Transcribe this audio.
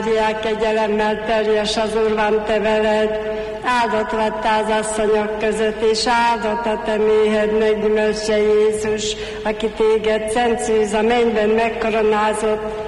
Máriá, kegyelemmel teljes, az Úr van te veled, áldott vagy te az asszonyok között, és áldott a te méhed gyümölcse Jézus, aki téged szent szűz a mennyben megkoronázott,